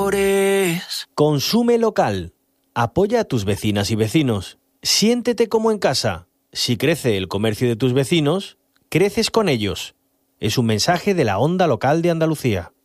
colores. Consume local. Apoya a tus vecinas y vecinos. Siéntete como en casa. Si crece el comercio de tus vecinos, creces con ellos. Es un mensaje de la Onda Local de Andalucía.